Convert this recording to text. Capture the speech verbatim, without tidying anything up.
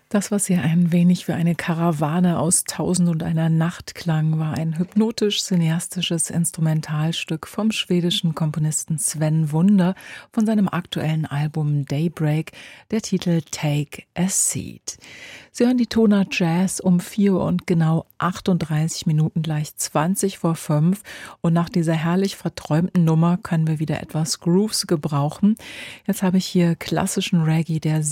Das, was hier ein wenig wie eine Karawane aus Tausend und einer Nacht klang, war ein hypnotisch-cineastisches Instrumentalstück vom schwedischen Komponisten Sven Wunder von seinem aktuellen Album Daybreak, der Titel Take a Seat. Sie hören die Tonart Jazz um vier Uhr und genau achtunddreißig Minuten gleich zwanzig vor fünf. Und nach dieser herrlich verträumten Nummer können wir wieder etwas Grooves gebrauchen. Jetzt habe ich hier klassischen Reggae der